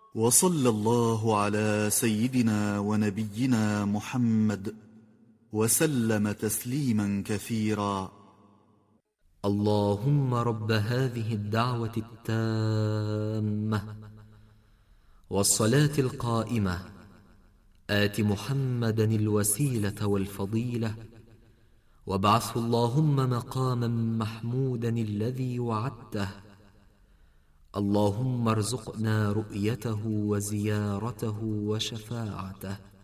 وصلى الله على سيدنا ونبينا محمد وسلم تسليما كثيرا. اللهم رب هذه الدعوة التامة والصلاة القائمة آت محمدا الوسيلة والفضيلة وابعثه اللهم مقاما محمودا الذي وعدته. اللهم ارزقنا رؤيته وزيارته وشفاعته.